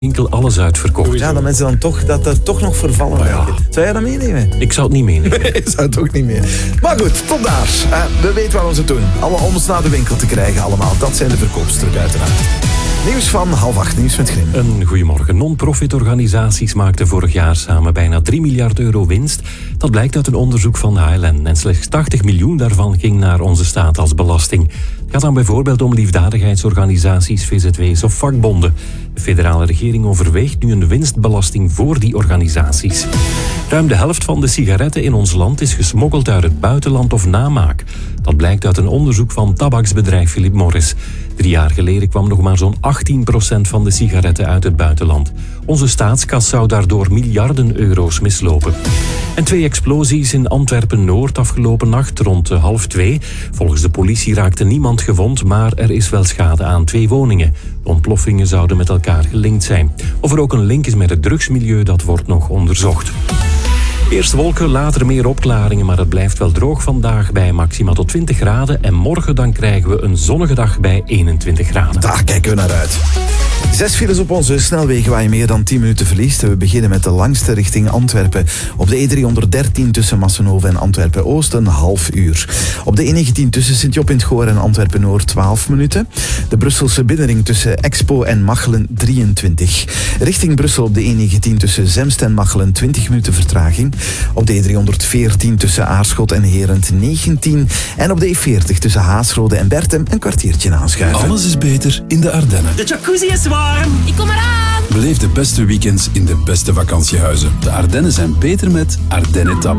winkel alles uitverkocht. Ja, dat mensen dan toch nog vervallen lijken. Zou jij dat meenemen? Ik zou het niet meenemen. Nee, ik zou het ook niet meer. Maar goed, tot daar. We weten wat we ze doen. Alle om ons naar de winkel te krijgen allemaal. Dat zijn de verkoopstukken uiteraard. Nieuws van 7:30, nieuws met Grim. Een goeiemorgen. Non-profit organisaties maakten vorig jaar samen bijna 3 miljard euro winst. Dat blijkt uit een onderzoek van HLN. En slechts 80 miljoen daarvan ging naar onze staat als belasting. Het gaat dan bijvoorbeeld om liefdadigheidsorganisaties, VZW's of vakbonden. De federale regering overweegt nu een winstbelasting voor die organisaties. Ruim de helft van de sigaretten in ons land is gesmokkeld uit het buitenland of namaak. Dat blijkt uit een onderzoek van tabaksbedrijf Philip Morris. 3 jaar geleden kwam nog maar zo'n 18% van de sigaretten uit het buitenland. Onze staatskas zou daardoor miljarden euro's mislopen. En 2 explosies in Antwerpen-Noord afgelopen nacht rond 1:30. Volgens de politie raakte niemand gewond, maar er is wel schade aan 2 woningen. De ontploffingen zouden met elkaar gelinkt zijn. Of er ook een link is met het drugsmilieu, dat wordt nog onderzocht. Eerst wolken, later meer opklaringen, maar het blijft wel droog vandaag bij maxima tot 20 graden. En morgen dan krijgen we een zonnige dag bij 21 graden. Daar kijken we naar uit. 6 files op onze snelwegen waar je meer dan 10 minuten verliest. We beginnen met de langste richting Antwerpen. Op de E313 tussen Massenhoven en Antwerpen-Oost een half uur. Op de E19 tussen Sint-Job in het Goor en Antwerpen-Noord 12 minuten. De Brusselse binnenring tussen Expo en Machelen 23. Richting Brussel op de E19 tussen Zemst en Machelen 20 minuten vertraging. Op de E314 tussen Aarschot en Herent 19. En op de E40 tussen Haasrode en Bertem een kwartiertje aanschuiven. Alles is beter in de Ardennen. De jacuzzi is warm. Ik kom eraan. Beleef de beste weekends in de beste vakantiehuizen. De Ardennen zijn beter met Ardennen Tap.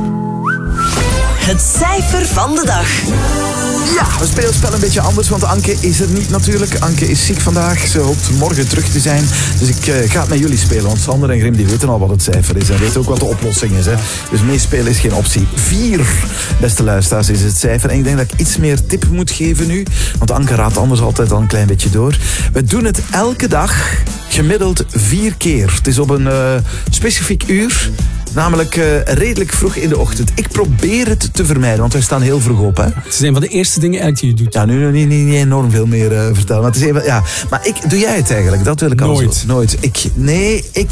Het cijfer van de dag. Ja, we spelen het spel een beetje anders, want Anke is er niet natuurlijk. Anke is ziek vandaag, ze hoopt morgen terug te zijn. Dus ik ga het met jullie spelen, want Sander en Grim die weten al wat het cijfer is. En weten ook wat de oplossing is. Hè. Dus meespelen is geen optie. 4, beste luisteraars, is het cijfer. En ik denk dat ik iets meer tip moet geven nu. Want Anke raadt anders altijd al een klein beetje door. We doen het elke dag, gemiddeld 4 keer. Het is op een specifiek uur. Namelijk redelijk vroeg in de ochtend. Ik probeer het te vermijden, want wij staan heel vroeg op. Hè? Het is een van de eerste dingen eigenlijk die je doet. Ja, nu niet enorm veel meer vertellen. Maar, het is even, ja. Maar doe jij het eigenlijk? Dat wil ik al zo. Nooit. Ik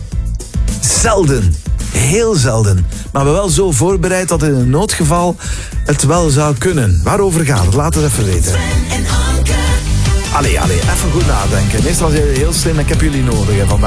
zelden. Heel zelden. Maar we wel zo voorbereid dat in een noodgeval het wel zou kunnen. Waarover gaat het? Laat het even weten. Allee, even goed nadenken. Meestal zijn jullie heel slim en ik heb jullie nodig vandaag.